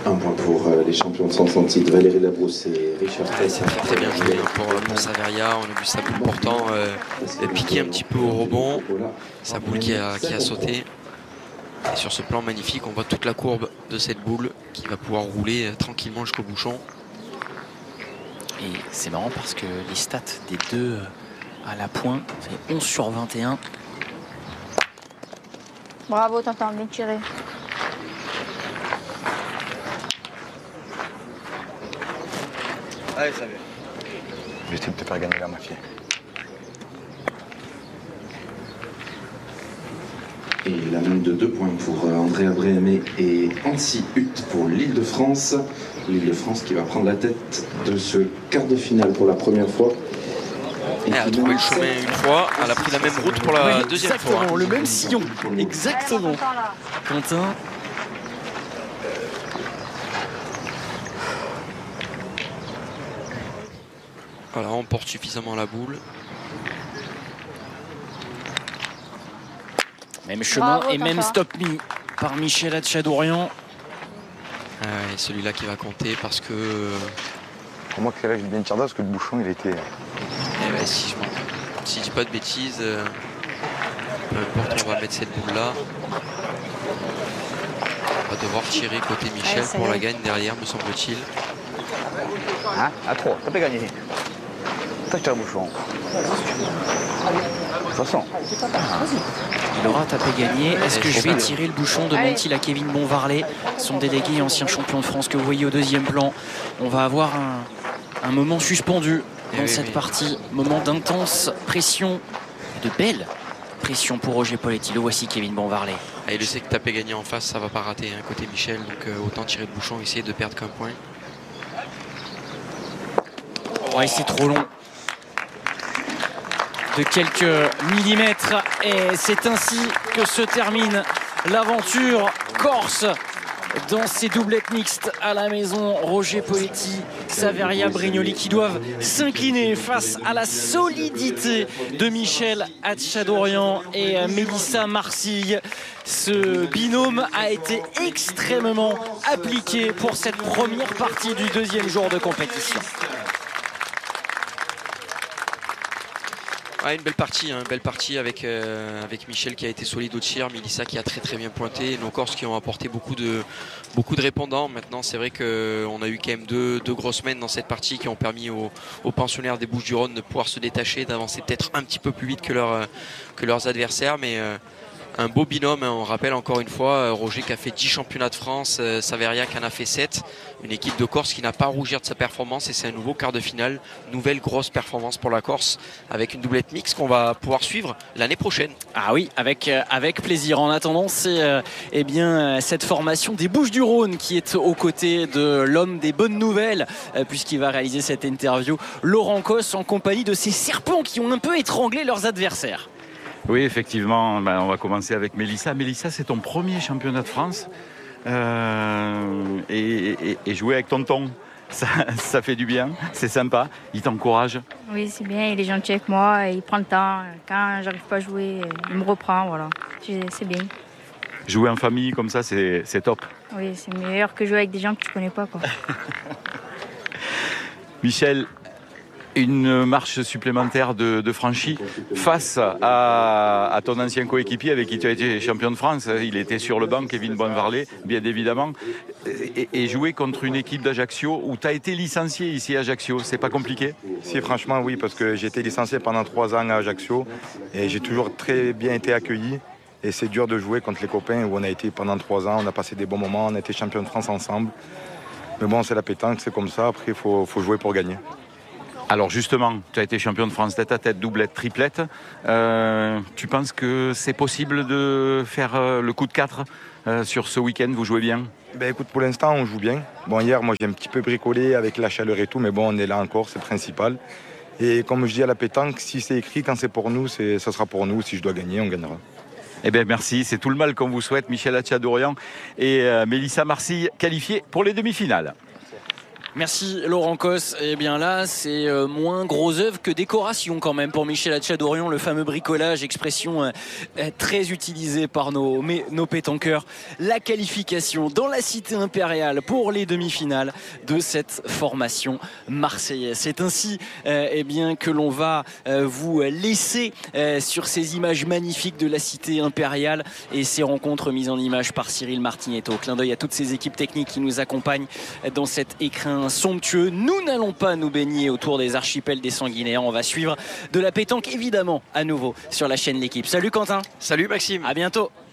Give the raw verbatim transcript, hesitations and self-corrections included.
Un point pour euh, les champions de Centre-Titre, Valérie Labrousse et Richard Ouais, c'est très très bien joué pour, pour Saveria. On a vu sa boule portant euh, piquer un petit peu au rebond. Sa boule qui a, qui a sauté. Et sur ce plan magnifique, on voit toute la courbe de cette boule qui va pouvoir rouler euh, tranquillement jusqu'au bouchon. Et c'est marrant parce que les stats des deux à la pointe, c'est onze sur vingt et un. Bravo, Tintin, bien tiré. Allez, ça va. J'essaie de te faire gagner là, ma fille. Et la même de deux points pour euh, Andrea Bréhémé et Annecy Hutt pour l'Île-de-France. L'Île-de-France qui va prendre la tête de ce quart de finale pour la première fois. Elle a trouvé le chemin une fois, elle a pris la même route pour la Oui, deuxième exactement, fois. le même sillon. Exactement. Quentin. Voilà, on porte suffisamment la boule. Même chemin Bravo, et même Tintin. stop mis par Michel Hatchadourian. Euh, et celui-là qui va compter parce que euh, Pour moi, que là, j'ai bien tiré parce que le bouchon, il était. eh ben, si je m'en- si je dis pas de bêtises, euh, peu importe, on va mettre cette boule là. On va devoir tirer côté Michel Ouais, ça pour y la est. gagne derrière, me semble-t-il. Hein? À trois, ça peut gagner. Toi, je tire le bouchon. De toute façon. Il aura tapé gagné. Est-ce Et que je je vais pense- tirer le bouchon? Demande-t-il à Kevin Bonvarlet, son délégué et ancien champion de France que vous voyez au deuxième plan. On va avoir un, un moment suspendu dans Eh oui, cette oui. partie. Moment d'intense pression, de belle pression pour Roger Poletti. Le voici Kevin Bonvarlet. Ah, il sait que taper gagné en face, ça va pas rater hein, côté Michel, donc euh, autant tirer le bouchon, essayer de perdre qu'un point. Ouais, c'est trop long. De quelques millimètres. Et c'est ainsi que se termine l'aventure corse dans ces doublettes mixtes à la maison. Roger Poletti, Saveria Brignoli qui doivent s'incliner face à la solidité de Michel Hatchadourian et Mélissa Marcille. Ce binôme a été extrêmement appliqué pour cette première partie du deuxième jour de compétition. Ah, une belle partie, hein, une belle partie avec, euh, avec Michel qui a été solide au tir, Mélissa qui a très très bien pointé, nos Corses qui ont apporté beaucoup de, beaucoup de répondants. Maintenant c'est vrai qu'on a eu quand même deux, deux grosses semaines dans cette partie qui ont permis aux, aux pensionnaires des Bouches-du-Rhône de pouvoir se détacher, d'avancer peut-être un petit peu plus vite que, leur, que leurs adversaires, mais euh, un beau binôme, hein. On rappelle encore une fois, Roger qui a fait dix championnats de France, euh, Saveria qui en a fait sept, une équipe de Corse qui n'a pas à rougir de sa performance et c'est un nouveau quart de finale, nouvelle grosse performance pour la Corse avec une doublette mixte qu'on va pouvoir suivre l'année prochaine. Ah oui, avec, euh, avec plaisir. En attendant, c'est euh, eh bien, euh, cette formation des Bouches-du-Rhône qui est aux côtés de l'homme des bonnes nouvelles, euh, puisqu'il va réaliser cette interview, Laurent Cosse, en compagnie de ces serpents qui ont un peu étranglé leurs adversaires. Oui, effectivement, ben, on va commencer avec Mélissa. Mélissa, c'est ton premier championnat de France euh, et, et, et jouer avec tonton, ça, ça fait du bien, c'est sympa, il t'encourage. Oui, c'est bien, il est gentil avec moi, il prend le temps. Quand j'arrive pas à jouer, il me reprend, voilà. C'est c'est bien. Jouer en famille comme ça, c'est c'est top. Oui, c'est meilleur que jouer avec des gens que tu connais pas, quoi. Michel, une marche supplémentaire de, de franchie face à, à ton ancien coéquipier avec qui tu as été champion de France. Il était sur le banc, Kevin Bonvarlet, bien évidemment. Et, et jouer contre une équipe d'Ajaccio où tu as été licencié ici à Ajaccio, c'est pas compliqué? Si, franchement, oui, parce que j'ai été licencié pendant trois ans à Ajaccio et j'ai toujours très bien été accueilli. Et c'est dur de jouer contre les copains où on a été pendant trois ans, on a passé des bons moments, on a été champion de France ensemble. Mais bon, c'est la pétanque, c'est comme ça, après, il faut, faut jouer pour gagner. Alors justement, tu as été champion de France tête à tête, doublette, triplette. Euh, tu penses que c'est possible de faire euh, le coup de quatre euh, sur ce week-end? Vous jouez bien? Ben écoute, pour l'instant, on joue bien. Bon, hier, moi, j'ai un petit peu bricolé avec la chaleur et tout, mais bon, on est là encore, c'est principal. Et comme je dis à la pétanque, si c'est écrit, quand c'est pour nous, c'est, ça sera pour nous. Si je dois gagner, on gagnera. Eh bien merci, c'est tout le mal qu'on vous souhaite, Michel Hatchadourian et euh, Mélissa Marcille qualifiés pour les demi-finales. Merci Laurent Cos. Et bien là, c'est moins gros œuvre que décoration quand même pour Michel Hatchadorian, le fameux bricolage, expression très utilisée par nos, nos pétanqueurs. La qualification dans la cité impériale pour les demi-finales de cette formation marseillaise. C'est ainsi euh, eh bien, que l'on va euh, vous laisser euh, sur ces images magnifiques de la cité impériale et ces rencontres mises en image par Cyril Martinetto. Clin d'œil à toutes ces équipes techniques qui nous accompagnent dans cet écrin somptueux. Nous n'allons pas nous baigner autour des archipels des Sanguinaires. On va suivre de la pétanque évidemment à nouveau sur la chaîne L'Équipe. Salut Quentin. Salut Maxime. À bientôt.